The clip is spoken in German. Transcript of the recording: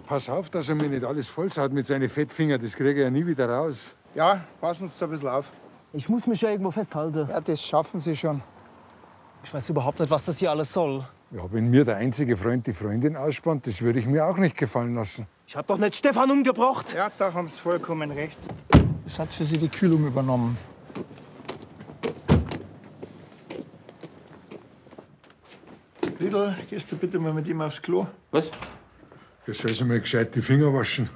pass auf, dass er mir nicht alles vollsaut mit seinen Fettfingern. Das kriege ich ja nie wieder raus. Ja, passen Sie da ein bisschen auf. Ich muss mich ja irgendwo festhalten. Ja, das schaffen Sie schon. Ich weiß überhaupt nicht, was das hier alles soll. Ja, wenn mir der einzige Freund die Freundin ausspannt, das würde ich mir auch nicht gefallen lassen. Ich hab doch nicht Stefan umgebracht. Ja, da haben Sie vollkommen recht. Das hat für Sie die Kühlung übernommen. Riedl, gehst du bitte mal mit ihm aufs Klo? Was? Er soll sich mal gescheit die Finger waschen.